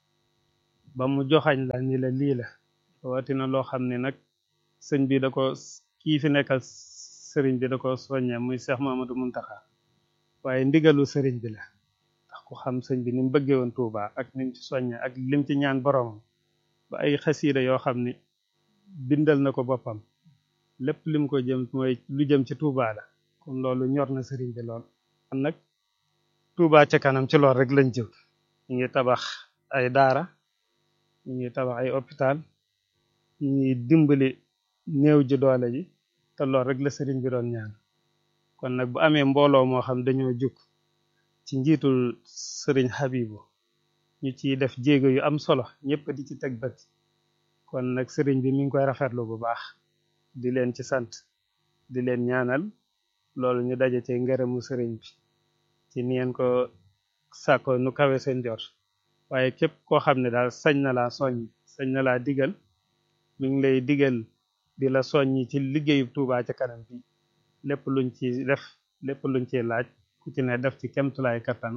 ba mu joxañ la ni la lii la watina loo xam ne nag sëñ bi da ko kii fi nekkal sëriñ bi da ko soññee muy Cheikh Mamadou Muntaxa waaye ndigalu sëriñ bi la ndax ku xam sëñ bi ni mu bëggee woon Touba ak ni mu ci soññee ak lim ci ñaan boromam ba ay xasiida yoo xam ni bindal na ko boppam lépp lim ko jëm mooy lu jëm ci Touba la kon loolu ñor na sëriñ bi lool kon nag Touba ca kanam ci lool rek lañ jëm ñu ngi tabax ay daara ñu ngi tabax ay hôpital ñu ngi dimbali néew ji doole ji te lool rek la sëriñ bi doon ñaan kon nag bu amee mbooloo moo xam dañoo jug ci njiitul sëriñ Habibu ñu ciy def jéego yu am solo ñëpp di ci teg bët kon nag sëriñ bi mi ngi koy rafetlu bu baax di leen ci sant di leen ñaanal loolu ñu daje ci ngërëmu sëriñ bi ci neen ko sàkko nu kawe seen jot waaye képp koo xam ne daal sañ na laa soññ sañ na laa digal mi ngi lay digal di la soññi ci liggéeyu Touba ca kanam bi lépp luñ ci def lépp luñ ci laaj ku ci ne def ci kemtulaay kattanu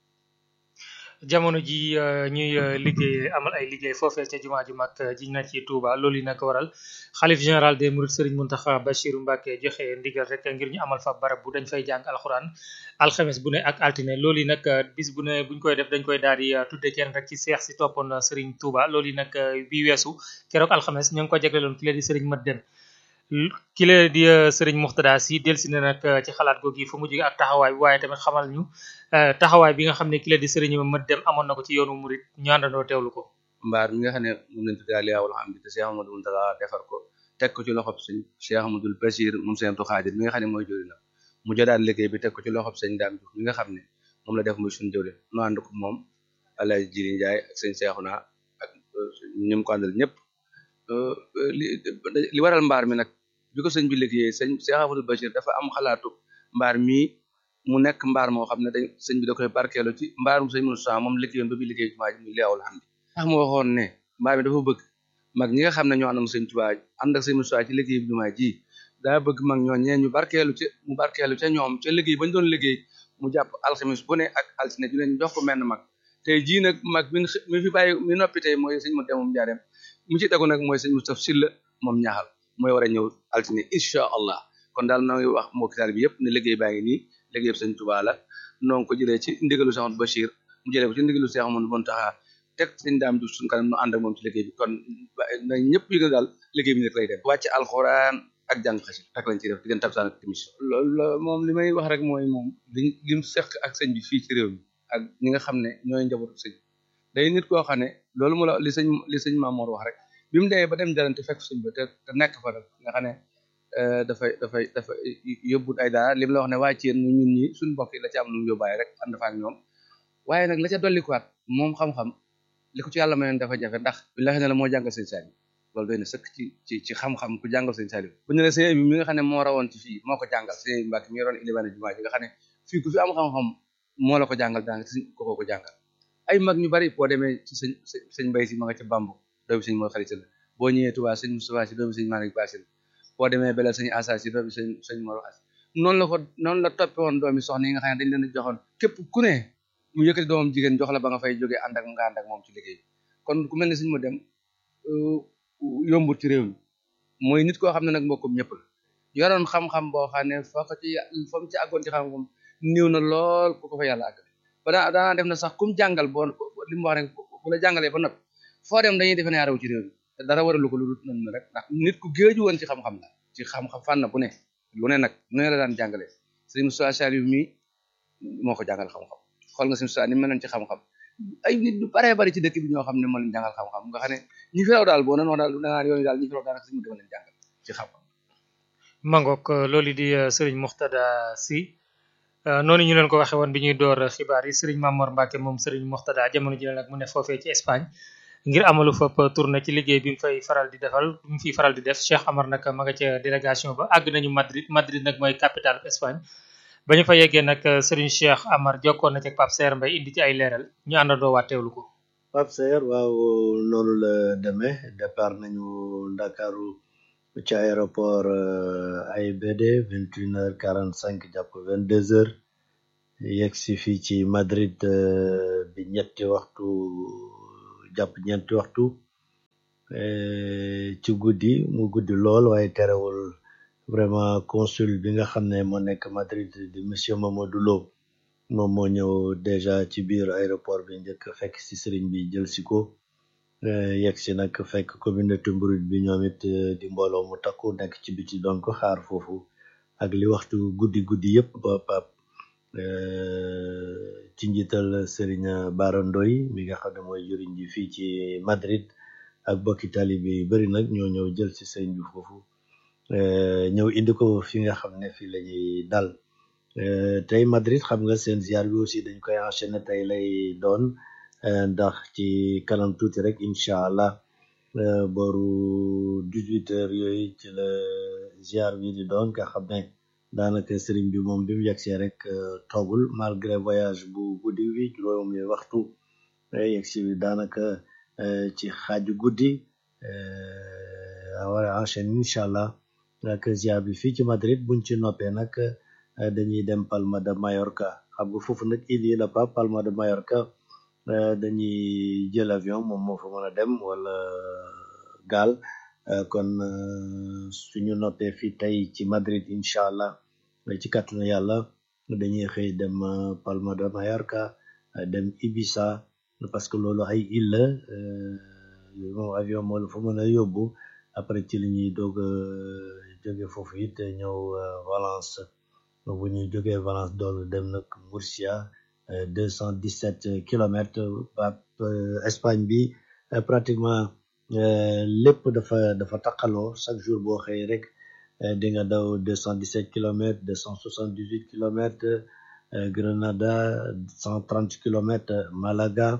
jamono ji ñuy liggéey amal ay liggéey foofee ca jumaa ju mag ji na ci Touba loolu yi nag waral xalif général des mourides Serigne Mountakha Bassirou Mbacké joxe ndigal rek ngir ñu amal fa barab bu dañ fay jàng alxuraan alxames bu ne ak altine loolu yi nag bis bu ne buñ koy def dañ koy daal di tudde kenn rek ci seex si toppoon Serigne Touba loolu yi nag bi weesu keroog alxames ñu ngi ko jagleeloon ki leen di Serigne Mat Dem ki leen di Serigne Mourtada Sy delsi na nag ci xalaat googu fu mu jóge ak taxawaay bi waaye tamit xamal ñu taxawaay bi nga xam ne ki leen di Serigne Mat Dem amoon na ko ci yoonu murit ñu àndandoo teewlu ko. mbaar mi nga xam ne moom lañ tuddee Aliyaawul Hamdi te Cheikh Amadou Mountakha defar ko teg ko ci loxob sëñ Cheikh Amadou Bassir moom sëñ Abdou Khadir mi nga xam ne mooy jëwriñ la mu jëlaat liggéey bi teg ko ci loxob sëñ Dame Diouf mi nga xam ne moom la def muy suñu jëwriñ nu ànd ko moom Alaaji Jili Njaay ak sëñ Cheikhouna ak ñim ko àndal ñëpp li waral mbaar mi nag bi ko sëñ bi liggéeyee sëñ Cheikh Amadou Bassir dafa am xalaatu mbaar mii mu nekk mbaar moo xam ne dañ sëñ bi da koy barkeelu ci mbaarum sëñ Moussa moom liggéeyoon ba bi liggéey jumaa ji muy Aliyaawul Hamdi tax mu waxoon ne mbaar mi dafa bëgg mag ñi nga xam ne ñoo ànd ak sëñ Tuubaa ànd ak sëñ Moussa ci liggéey bi jumaa ji daa bëgg mag ñoo ñee ñu barkeelu ci mu barkeelu ca ñoom ca liggéey bañ doon liggéey mu jàpp alxamis bu ne ak altine ju ne ñu jox ko menn mag tey jii nag mag mi fi bàyyi mi noppi tey mooy sëñ mu demum jaareem mu ci tegu nag mooy sëñ Moustapha Sylla moom ñaaxal mooy war a ñëw altine incha allah kon daal noo ngi wax mbokki taal bi yëpp ne liggéey baa ngi nii liggéey bi sëñ Tuubaa la noo ngi ko jëlee ci ndigalu Cheikh Amadou Bachir mu jëlee ko ci ndigalu Cheikh Amadou Mountakha teg sëñ Dame Diouf suñu kanam nu ànd ak moom ci liggéey bi kon na ñëpp yi nga daal liggéey bi nekk lay dem wàcc alxuraan ak jàng xasi ak lañ ciy def diggante takkusaan ak timis loolu moom li may wax rek mooy moom lim seq ak sëñ bi fii ci réew mi ak ñi nga xam ne ñooy njabootu sëñ day nit koo xam ne loolu mu la li sëñ Mamour wax rek bi mu demee ba dem jarante fekk sëñ ba te nekk fa rek nga xam ne dafay yóbbut ay daara li mu la wax ne waa ci yéen ñun ñi suñu mbokk yi la ci am lu mu yóbbaay rek ànd fa ak ñoom waaye nag la ca dollikuwaat moom xam-xam li ko ci yàlla mayoon dafa jafe ndax billahi ne la moo jàngal sëñ Saliou loolu doy na sëkk ci xam-xam ku jàngal sëñ Saliou bu ñu ne sëñ bi mi nga xam ne moo rawoon ci fii moo ko jàngal sëñ Mbàkke mi yoroon ilimaane jumaa ji nga xam ne fii ku fi am xam-xam moo la ko jàngal daanga sëñ ko jàngal ay mag ñu bari boo demee ci sëñ Mbay Si ma nga ca Bambu doomu sëñ moo xarit la boo ñëwee Tuubaa sëñ Moustapha Si doomu sëñ Malick Bassine boo demee Belal sëñ Assa Si doomu sëñ Mor As noonu la toppe woon doomi soxna yi nga xam ne dañ leen a joxoon képp ku ne mu yëkkati doomam jigéen jox la ba nga fay jógee ànd ak moom ci liggéey kon ku mel ne sëñ mu dem yombut ci réew mi mooy nit koo xam ne nag mbokkum ñëpp la yoroon xam-xam boo xam ne fa mu ci àggoon ci xam-xam néew na lool ku ko fa yàlla àggale ba daanaa def na sax kum jàngal boo li mu wax rek bu la jàngalee ba noppi foo dem dañuy defe ne araw ci réew mi te dara waralu ko lu dul noonu rek ndax nit ku géeju woon ci xam-xam la ci xam-xam fànn bu ne lu ne nag nu ne la daan jàngale sëñ Moussa Saliou mi moo ko jàngal xam-xam xool nga sëñ Moussa ni meloon ci xam-xam ay nit ñu baree bari ci dëkk bi ñoo xam ne moo leen jàngal xam-xam nga xam ne ñi fi raw daal boo doon wax daal danaa yoon daal ñi fi raw daal sëñ mu dema leen jàngal ci xam-xam Mangok loolu di Serigne Mourtada Sy noonu ñu leen ko waxee woon bi ñuy door xibaar yi Serigne Mamor Mbacke moom Serigne Mourtada jamono ji nag mu ne foofee ci Espagne ngir amalu fop tournée ci liggéey bi mu fay faral di def Cheikh Amar nag ma nga ca délégation ba àgg nañu Madrid nag mooy capitale Espagne ba ñu fa yeggee nag Serigne Cheikh Amar jokkoon na ci Pape Saer Mbaye indi ci ay leeral ñu àndandoo waa teewlu ko. Pape Saer waaw noonu la demee départ nañu Ndakaaru ci aéroport AIBD 21h45 jàpp 22h yegg si fii ci Madrid bi ñetti waxtu jàpp ñeenti waxtu ci guddi mu guddi lool waaye terewul vraiment consul bi nga xam ne moo nekk Madrid di monsieur Mamadou Lo moom moo ñëw déjà ci biir aéroport bi njëkk fekk si sëriñ bi jël si ko yegg si nag fekk communauté Mouride bi ñoom it di mbooloo mu takku nekk ci biti donc xaar foofu ak li waxtu guddi guddi yëpp ba pap ci njiital sëriñ Bara Ndoy mi nga xam ne mooy jëriñ ji fii ci Madrid ak bokki taalibe yu bari nag ñoo ñëw jël si sëriñ bi foofu ñëw indi ko fi nga xam ne fii la ñuy dal tey Madrid xam nga seen ziar bi aussi dañ koy enchaîner tey lay doon ndax ci kanam tuuti rek incha allah booru 18h yooyu ci la ziar bi di doon nga xam ne daanaka sëriñ bi moom bi mu yegsee rek toogul malgré voyage bu guddi wi juróomi waxtu yegsi bi daanaka ci xaaju guddi war a enchaîner incha allah ak ziar bi fii ci Madrid buñ ci noppee nag dañuy dem Palma de Mallorca xam nga foofu nag île yi la pa Palma de Mallorca dañuy jël avion moom moo fa mën a dem wala gaal kon suñu noppee fii tey ci Madrid incha allah ci kàttanu yàlla dañuy xëy dem Palma de Mallorca dem Ibiza parce que loolu ay île la moom avion moo la fa mën a yóbbu après ci li ñuy doog jóge foofu it ñëw Valence bu ñuy jógee Valence doolu dem nag Murcia 217 kilomètres Espagne bi pratiquement lépp dafa taqaloo chaque jour boo xëy rek di nga daw 217 kilomètres 278 kilomètres Grenada 130 kilomètres Malaga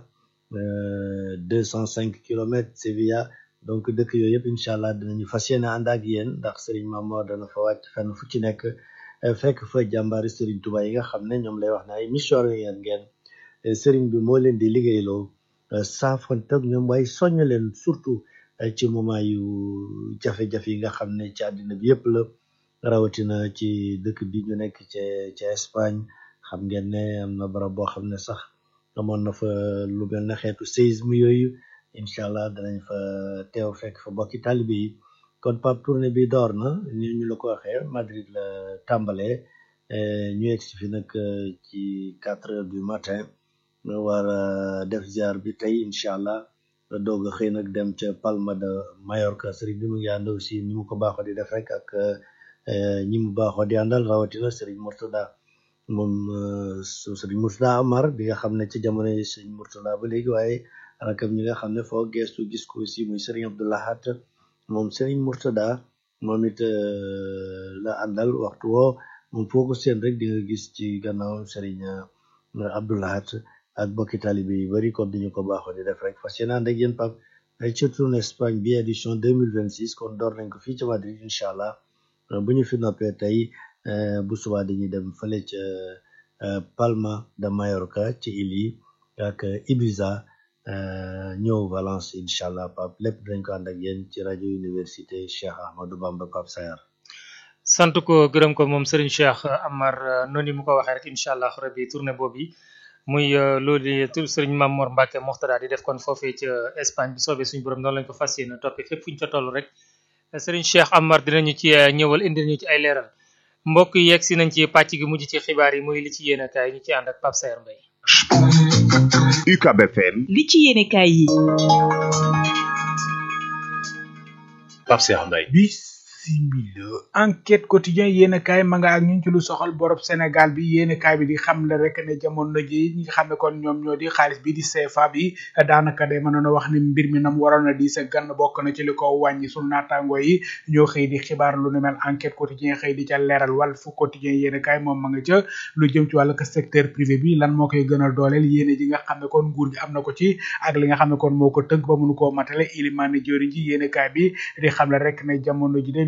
205 kilomètres Sevilla donc dëkk yooyu yëpp incha allah dinañu fas yéene ànd ak yéen ndax Serigne Mamor dana fa wàcc fenn fu ci nekk fekk fa jàmbaari Serigne Touba yi nga xam ne ñoom lay wax ne ay missionnaires ngeen Serigne bi moo leen di liggéeyloo saafante ak ñoom waaye soññ leen surtout ci moment yu jafe-jafe yi nga xam ne ci àddina bi yëpp la rawatina ci dëkk bi ñu nekk ca Espagne xam ngeen ne am na barab boo xam ne sax amoon na fa lu mel ne xeetu séisme yooyu incha allah danañ fa teew fekk fa bokki taalibe yi kon Pape tournée bi door na ni ñu la ko waxee Madrid la tàmbalee ñu egg si fi nag ci 4h du matin war a def ziar bi tey incha allah doog a xëy nag dem ca Palma de Mallorca Serigne bi mu ngi ànd aussi ni mu ko baaxoo di def rek ak ñi mu baaxoo di àndal rawatina Serigne Mourtada moom Serigne Mourtada Amar bi nga xam ne ci jamono yi Serigne Mourtada ba léegi waaye rakam ñi nga xam ne foo gestu gis ko aussi muy Serigne Abdoulahat moom Serigne Mourtada moom it la àndal waxtu woo moom foo ko seen rek di nga gis ci gannaaw Serigne Abdoulahat ak bokki taalibe yu bari kon diñu ko baaxoo di def rek fas yéene ànd ak yéen Pape ci tournée Espagne bi édition 2026 kon door nañ ko fii ci Madrid incha allah bu ñu fi noppee tey bu subaa dañuy dem fële ca Palma de Mallorca ci île yi ak Ibiza ñëw Valence incha allah Pape lépp dañ ko ànd ak yéen ci rajo université Cheikh Ahmadou Bamba Pape Saer sant ko gërëm ko moom Serigne Cheikh Amar noonu mu ko waxee rek incha allah rabbi tournée boobu muy loolu di tur Serigne Mamor Mbacke Moxtada di def kon foofee ca Espagne bi soobee suñu borom noonu lañ ko fas yéene toppee fépp fu ñu fa toll rek Serigne Cheikh Amar dinañu ci ñëwal indil ñu ci ay leeral mbokk yi yegg si nañ ci pàcc gi mujj ci xibaar yi muy li ci yéene kaay ñu ci ànd ak Pape Saer Mbaye. UCAB FM. li ci yéene kaay yi. Pape Saer Mbaye. similo enquête quotidien yéen kaay ma nga ak ñun ci lu soxal borob Sénégal bi yéen kaay bi di xam le rek ne jamono ji ñi nga xam ne kon ñoom ñoo di xaalis bi di CFA bi daanaka day mënoon a wax ne mbir mi nam waroon a di sa gann bokk na ci li ko wàññi sunu naataango yi ñoo xëy di xibaar lu nu mel enquête quotidien xëy di ca leeral Walf Quotidien yéen kaay moom ma nga ca lu jëm ci wàllu secteur privé bi lan moo koy gën a dooleel yéene ji nga xam ne kon nguur gi am na ko ci ak li nga xam ne kon moo ko tënk ba mënu koo matale Ilimane Diori ji yéen kaay bi di xam le rek ne jamono ji de lu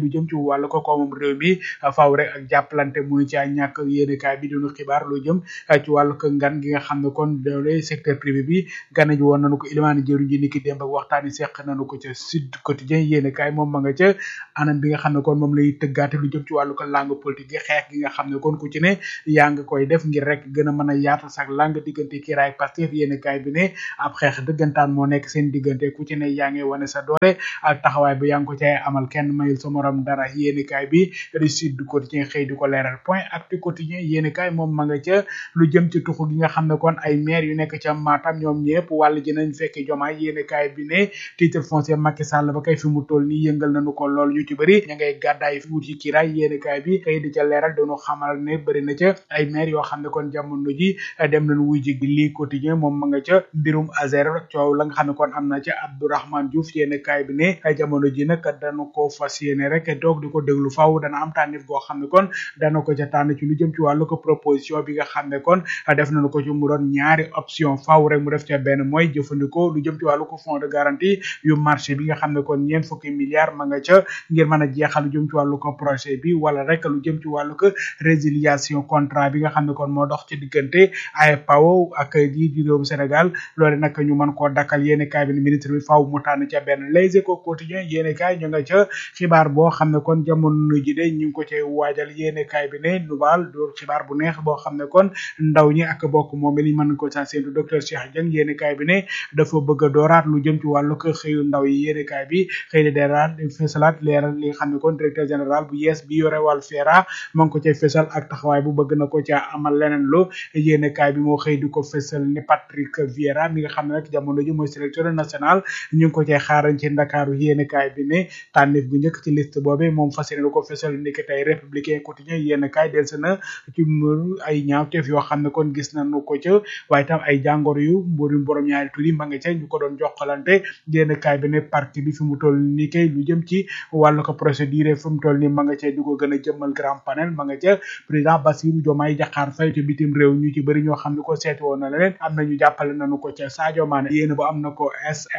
jëm ci wàllu ko koomum réew mi faaw rek ak jàppalante mënu ci ñàkk yéenekaay bi dinu xibaar lu jëm ci wàllu ko ngan gi nga xam ne kon doole secteur privé bi gane ji woon nañu ko ilimaani jëru ji niki démb ak waxtaani seq nañu ko ca Sud Quotidien yéenekaay moom ma nga ca anam bi nga xam ne kon moom lay tëggaate lu jëm ci wàllu ko langue politique gi xeex gi nga xam ne kon ku ci ne yaa ngi koy def ngir rek gën a mën a yaatal sax langue diggante Kiraay ak Pastef yéenekaay bi ne ab xeex dëggantaan moo nekk seen diggante ku ci ne yaa ngi wane sa doole ak taxawaay bi yaa ngi ko cay amal kenn mayul sa morom dara yéenekaay bi di Sud Quotidien xëy di ko leeral Point Actu Quotidien yéenekaay moom ma nga ca lu jëm ci tuxu gi nga xam ne kon ay maire yu nekk ca Matam ñoom ñëpp wàll ji nañ fekk Jomaay yéenekaay bi ne titre foncier Macky Sall ba kay fi mu toll nii yëngal nañu ko lool ñu ci bëri ña ngay gàddaay wut ci Kiraay yéenekaay bi xëy di ca leeral dañu xamal ne bëri na ca ay maire yoo xam ne kon jamono ji dem nañu wuy ji lii Quotidien moom ma nga ca mbirum Azer coow la nga xam ne kon am na ca Abdourahmane Diouf yéenekaay bi ne jamono ji nag dañu ko fas yéene rek toog di ko déglu faaw dana am tànnif goo xam ne kon dana ko ca tànn ci lu jëm ci wàllu ko proposition bi nga xam ne kon def nañu ko ci mu doon ñaari option faaw rek mu def ca benn mooy jëfandikoo lu jëm ci wàllu ko fonds de garantie yu marché bi nga xam ne kon 4 milliards ma nga ca ngir mën a jeexal lu jëm ci wàllu ko projet bi wala rek lu jëm ci wàllu ko résiliation contrat bi nga xam ne kon moo dox ci diggante AEPAO ak ji di réewum Sénégal loole nag ñu mën koo dakkal yéene kaay bi ministre bi faaw mu tànn ca benn Les Échos quotidien yéene kaay ñu nga ca xibaar boo xam ne kon jamono ji de ñu ngi ko cay waajal yéene kaay bi ne Nubal door xibaar bu neex boo xam ne kon ndaw ñi ak bokk moom li mën ko sa séntu docteur Cheikh Dieng yéene kaay bi ne dafa bëgg a dooraat lu jëm ci wàllu ko xëyu ndaw yi yéene kaay bi xëy na deraat fesalaat leeral li nga xam ne kon directeur général bu yees bi yore wàllu feera ma ngi ko cay fesal ak taxawaay bu bëgg na ko ca amal leneen lu yéene kaay bi moo xëy di ko fesal ni Patrick Vieira mi nga xam ne nag jamono ji mooy sélectionneur national ñu ngi ko cay xaaran ci Ndakaaru yéene kaay bi ne tànnif bu njëkk ci liste boobe moom fas yéene ko fesal ni ki tey républicain quotidien yéene kaay delsi na ci ay ñaawteef yoo xam ne kon gis nañu ko ca waaye tam ay jàngoro yu mburum borom ñaari tur yi ma nga ca ñu ko doon jokkalante yéene kaay bi ne parti bi fi mu toll ni kay lu jëm ci wàllu ko procédure fi mu toll ni ma nga ca di ko gën a jëmmal grand panel ma nga ca président Bassirou Diomaye Diakhar Faye te bitim réew ñu ci bëri ñoo xam ne ko seeti woon na leen am na ñu jàppale nañu ko ca Sadio Mané yéene ba am na ko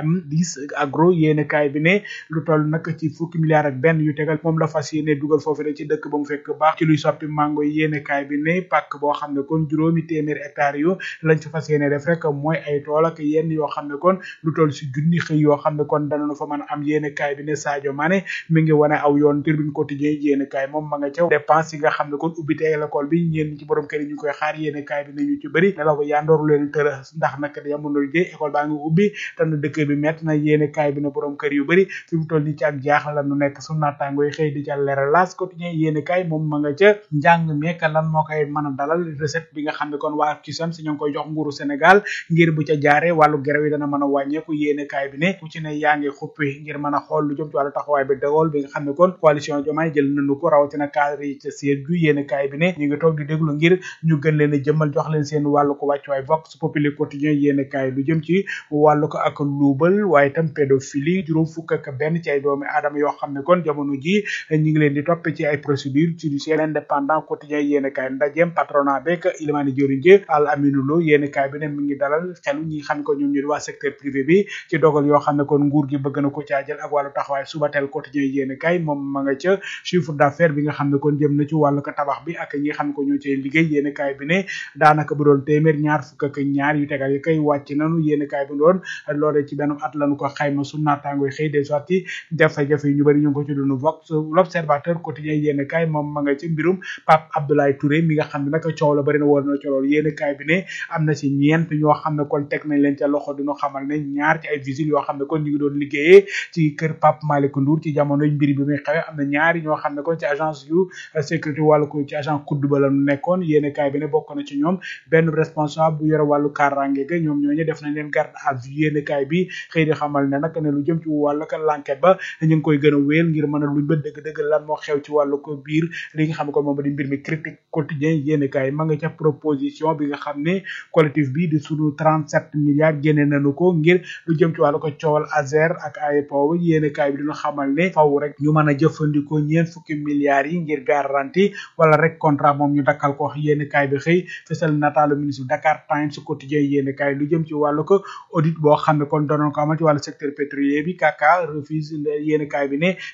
SM10 agro yéene kaay bi ne lu toll nag ci fukki milliards ak benn yu tegal moom la fas yéene dugal foofu de ci dëkk ba mu fekk baax ci luy soppi mango yéene kaay bi ne pàkk boo xam ne kon juróomi téeméer hectares yu lañ ci fas yéene def rek mooy ay tool ak yenn yoo xam ne kon lu toll si junni xëy yoo xam ne kon danañu fa mën a am yéene kaay bi ne Sadio Mané mi ngi wane aw yoon Tribune Quotidien yéene kaay moom ma nga ca dépense yi nga xam ne kon ubbite l'école bi ñeen ci borom kër yi ñu koy xaar yéene kaay bi ne ñu ci bëri ne la ko yandooru leen tëra ndax nag yamono liggéey école baa ngi ubbi te na dëkk bi mett na yéene kaay bi ne borom kër yu bëri fi mu toll ni ci ak jaaxal la nu nekk su naataango yi xëy di ca leeral L'As Quotidien yéene kaay moom ma nga ca njàng meek lan moo koy mën a dalal recette bi nga xam ne kon waa CUSEMS si ñoo ngi koy jox nguuru Sénégal ngir bu ca jaaree wàllu grève yi dana mën a wàññeeku yéene kaay bi ne ku ci ne yaa ngi xuppi ngir mën a xool lu jëm ci wàllu taxawaay bi dogal bi nga xam ne kon coalition Diomaye jël nañu ko rawatina cadre yi ca siège bi yéene kaay bi ne ñu ngi toog di déglu ngir ñu gën leen a jëmmal jox leen seen wàllu ko wàccuwaay Vox Populi Quotidien yéene kaay lu jëm ci wàllu ko ak luubal waaye itam pédophilie juróom fukk ak benn ci ay doomi aadama yoo xam ne kon jamono ji ñu ngi leen di toppe ci ay procédure judiciaire indépendant quotidien yéene kaay ndajeem patronat beeg Ilimani Diori Ndié Al Aminou Lo yéene kaay bi ne mi ngi dalal xelu ñi xam ne ko ñoom ñu di waa secteur privé bi ci dogal yoo xam ne kon nguur gi bëgg na ko caa jël ak wàllu taxawaay Subatel quotidien yéene kaay moom ma nga ca chiffre d'affaires bi nga xam ne kon jëm na ci wàllu ko tabax bi ak ñi xam ne ko ñoo cay liggéey yéene kaay bi ne daanaka bu doon téeméer ñaar fukk ak ñaar yu tegal yi kay wàcc nanu yéene kaay bi doon loole ci benn at lañu ko xayma su naataango yi xëy des sorti jafe-jafe yu ñu bëri ñu ngi ko ci dund Vox l'Observateur quotidien yéene kaay moom ma nga ci mbirum Pape Abdoulaye Touré mi nga xam ne nag coow la bëri na woon na ci loolu yéene kaay bi ne am na ci ñeent ñoo xam ne kon teg nañ leen ca loxo dinu xamal ne ñaar ci ay vigiles yoo xam ne kon ñu ngi doon liggéeyee ci kër Pape Malick Ndour ci jamono mbir bi muy xewe am na ñaari ñoo xam ne kon ci agence yu sécurité wàllu ko ci agent kudd ba la nekkoon yéene kaay bi ne bokk na ci ñoom benn responsable bu yore wàllu kaaraange ga ñoom ñooñu def nañ leen garde à vue yéene kaay bi xëy di xamal ne nag ne lu jëm ci wàllu ko l'enquête ba ñu ngi koy gën a wéel ngir mën a luñ ba dëgg-dëgg lan moo xew ci wàllu ko biir li nga xam ne kon moom di mbir mi critique quotidien yéene kaay ma nga ca proposition bi nga xam ne collectif bi di sunu 37 milliards génne nañu ko ngir lu jëm ci wàllu ko coowal Azer ak AEPO yéene kaay bi dina xamal ne faw rek ñu mën a jëfandikoo ñeent fukki milliards yi ngir garantie wala rek contrat moom ñu dakkal ko wax yéene kaay bi xëy fësal nataalu ministre Dakar Times quotidien yéene kaay lu jëm ci wàllu ko audit boo xam ne kon doonoon ko amal ci wàllu secteur pétrolier bi kaka refuse yéene kaay bi ne fi mu toll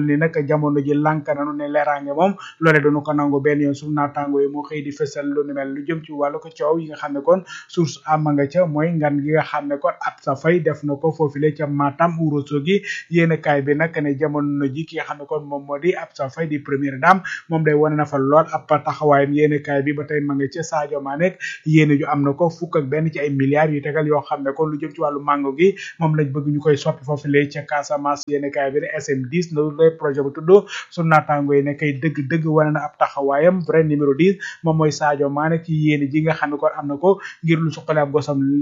toll nii nag jamono ji lànk nañu ne leeraange moom loole duñu ko nangu benn yoon suñu naataango yi moo xëy di fësal lu ni mel lu jëm ci wàllu ko coow yi nga xam ne kon source am nga ca mooy ngan gi nga xam ne kon Absa Faye def na ko foofule ca Matam Ourossogui yéen kaay bi nag ne jamono ji ki nga xam ne kon moom moo di Absa Faye di première dame moom day wane na fa lool ab taxawaayam yéen kaay bi ba tey ma nga ca Sadio Mané yéen ju am na ko fukk ak benn ci ay milliards yu tegal yoo xam ne kon lu jëm ci wàllu mango gi moom lañ bëgg ñu koy soppi foofule ca Casamance yéen kaay bi ne SM10 loolu projet bu tudd sunu naataango yi ne kay dëgg-dëgg wane na ab taxawaayam vrai numéro 10 moom mooy Sadio Mané ci yéen ji nga xam ne kon am na ko ngir lu suqale ab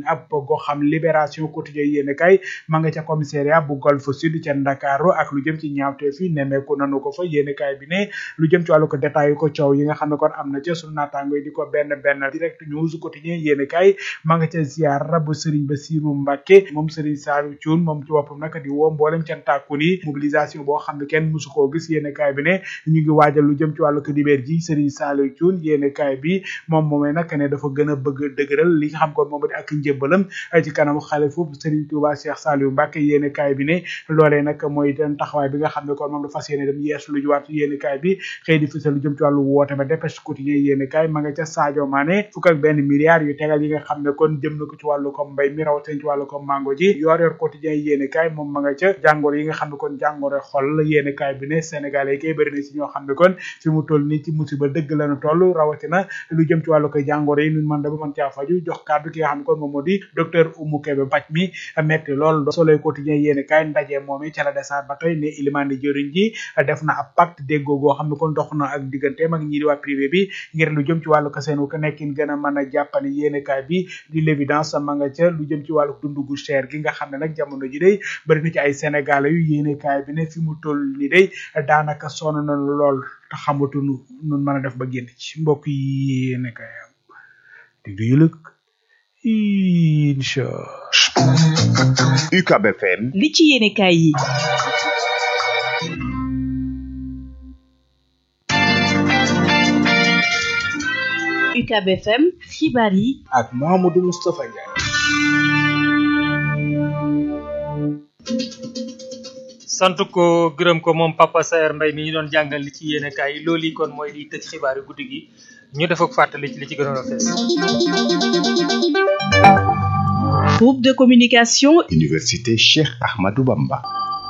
goxam Libération Quotidien yéen kay ma nga ca commissariat bu Golf Sud ca Ndakaaru ak lu jëm ci ñaawteef yi nemmeeku nanu ko fa yéen kay bi ne lu jëm ci wàllu ko détail ko coow yi nga xam ne kon am na ca sunu naataango yi di ko benn Direct News Quotidien yéen kay ma nga ca ziara bu Serigne Bassirou Mbacké moom Serigne Saliou Thioune moom ci boppam nag di woo mboolem ca tàkku ni mobilisation boo xam ne kenn musu koo gis yéen kay bi ne ñu ngi waajal lu jëm ci wàllu ko dibéer ji Serigne Saliou Thioune yéen kay bi moom moomee nag ne dafa gën a bëgg dëgëral li nga xam kon moom di ak njëbbalam ci kanamu xalifu Serigne Touba Cheikh Saliou Mbacké yéen kay bi ne loolee nag mooy den taxawaay bi nga xam ne kon moom da fas yéene dem yees lu juwaat yéen kay bi xëy di fësal lu jëm ci wàllu woote ba Dépêche Quotidien yéen kay ma nga ca Sadio Mané fukk ak benn milliards yu tegal yi nga xam ne kon jëm na ko ci wàllu ko mbay mi rawatina ci wàllu ko mango ji yor Quotidien yéen kay moom ma nga ca jàngoro yi nga xam ne kon jàngoro xol yéen kay bi ne Sénégalais kay bëri na ci ñoo xam ne kon fi mu toll nii ci musiba dëgg lañu toll rawatina lu jëm ci wàllu ko jàngoro yi ñu mën da ba mën caa faju jox kàddu ki nga xam ne kon moom moo di docteur Oumou Kébé paj mi metti lool Soleil Quotidien yéen kay ndaje moom ca la desaat ba tey ne Ilimane jëriñ ji def na ab pacte déggoo goo xam ne kon dox na ak digganteem ak ñii di waa privé bi ngir lu jëm ci wàllu ko seen ko nekkin gën a mën a jàppani yéen kay bi di l'évidence ma nga ca lu jëm ci wàllu dundu gu cher gi nga xam ne nag jamono ji day bëri na ci ay sénégalais yu yéen kay bi ne fi mu toll ni day daanaka sonn na lool te xamatuñu nun mën a def ba génn ci mbokk yi yéen kay digdu yëlëg incha UCAB FM li ci yéene kaay yi UCAB FM xibaar yi ak Mamadou Moustapha Ndiaye sant ko gërëm ko moom Papa Saer Mbaye mi ñu doon jàngal li ci yéene kaay yi loolu yi kon mooy liy tëj xibaar yi guddi gi ñu def ak fàttali ci li ci gënoon a fees. Groupe de communication Université Cheikh Ahmadou Bamba.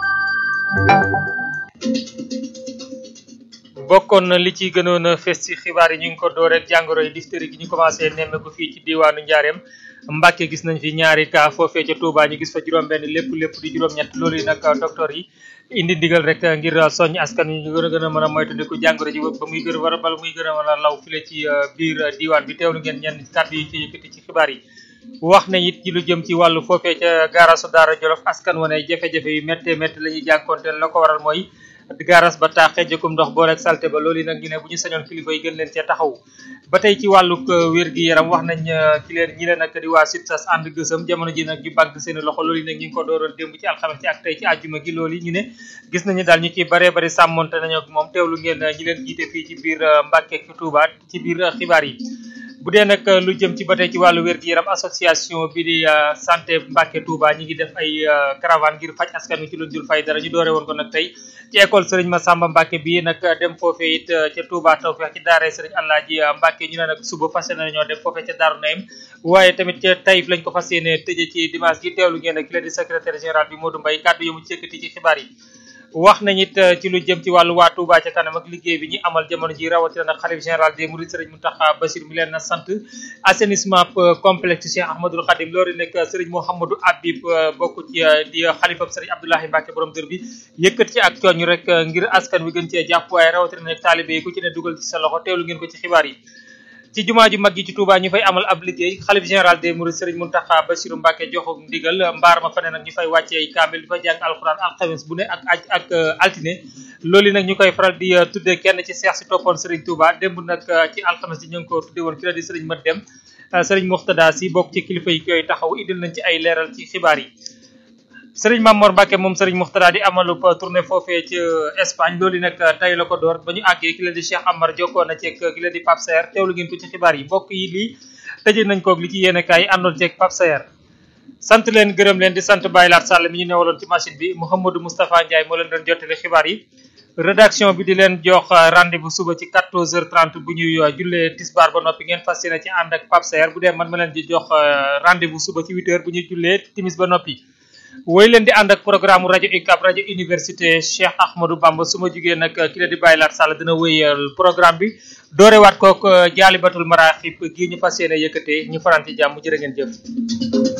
bokkoon na li ci gënoon a fees ci xibaar yi ñu ngi ko door rek jàngoro yi diphtérie gi ñu commencé nemmeeku fii ci diwaanu Njaareem Mbàkke gis nañ fi ñaari cas foofee ca Touba ñu gis fa juróom-benn lépp di juróom-ñett loolu yi nag docteur yi indi ndigal rek ngir soññ askan wi ñu gën a mën a moytandiku jàngoro ji ba muy gën a bala muy gën a mën a law file ci biir diwaan bi teewlu ngeen ñenn kàddu yi ci yëkkati ci xibaar yi. wax na it ci lu jëm ci wàllu foofee ca gaarasu Daara Jolof askan wane jafe-jafe yu méttee métti la ñuy jànkoonteel la ko waral mooy gaaras ba taaxee jëkkum ndox boo rek salte ba loolu yi nag ñu ne bu ñu sañoon kilifa yi gën leen cee taxaw ba tey ci wàllug wér-gi-yaram wax nañ ci leen ñi leen nag di waa SUTSAS ànd gësëm jamono ji nag ñu banque seen loxo loolu yi nag ñu ngi ko dooroon démb ci alxames ci ak tey ci àjjuma gi loolu yi ñu ne gis nañu daal ñu ci baree bari sàmmonte nañu ak moom teewlu ngeen ñi leen jiite fii ci biir Mbàkke ci Touba ci biir xibaar yi bu dee nag lu jëm ci ba tey ci wàllu wér-gi-yaram association bi di santé Mbàkke Touba ñi ngi def ay caravane ngir faj askan wi ci lu dul fay dara ñu doore woon ko nag tey ci école Serigne Massamba Mbacke bii nag dem foofee it ca Touba Tawfekh ci daara Serigne Alaaji Mbacke ñu ne nag suba fas yéene ñoo dem foofee ca Daaru Naim waaye tamit ca Taïf lañ ko fas yéene tëje ci dimanche gi teewlu ngeen ak ki la di secrétaire général bi Modou Mbaye kàddu yu mu ci yëkkati ci xibaar yi wax nañ it ci lu jëm ci wàllu waa Touba ca kanam ak liggéey bi ñu amal jamono ji rawatina nag xalif général des mourides Serigne Mountakha Bassir mi leen na sant assainissement complexe Cheikh Ahmadoul Khadim loolu nekk Serigne Mouhamadou Habib bokk ci di xalifam Serigne Abdoulahi Mbacke borom dër bi yëkkat ci ak cooñ rek ngir askan wi gën cee jàpp waaye rawatina nag taalibe yi ku ci ne dugal ci sa loxo teewlu ngeen ko ci xibaar yi ci jumaa ju mag ji ci Touba ñu fay amal ab liggéey xalif général des mourides Serigne Mountakha Bassirou Mbacke joxu ndigal mbaar ma fa ne nag ñu fay wàccee kaamil di fa jàng alxuraan alxames bu ne ak altine loolu nag ñu koy faral di tuddee kenn ci seex si toppoon Serigne Touba démb nag ci alxames ji ñu ngi ko tuddee woon ki la di Serigne Mat Dem Serigne Moxtada si bokk ci kilifa yi koy taxaw indil nañ ci ay leeral ci xibaar yi Serigne Mamor Mbacke moom Serigne Moxtada di amalu tournée foofee ci Espagne loolu nag tey la ko door ba ñu àggee ki la di Cheikh Amar jokkoo na ceeg ki la di Pape Saer teewlu ngeen ko ci xibaar yi mbokk yi lii tëjee nañ koog li ci yéene kaay àndoon ceeg Pape Saer sant leen gërëm leen di sant Baye Laat Sall mi ñu newaloon ci machine bi Mouhamadou Moustapha Ndiaye moo leen doon jottali xibaar yi rédaction bi di leen jox rendez-vous suba ci 14h30 bu ñuy jullee tisbaar ba noppi ngeen fas yéene ci ànd ak Pape Saer bu dee man ma leen di jox rendez-vous suba ci 8h bu ñuy jullee timis ba noppi. woy leen di ànd ak programme rajo UCAB rajo université Cheikh Ahmadou Bamba su ma jugee nag ki la di Baye Lat Sall dina wéyal programme bi doorewaat kook jaalibatul maraaxib gii ñu fas yéene yëkkatee ñu faranti jàmm jërë ngeen jëf.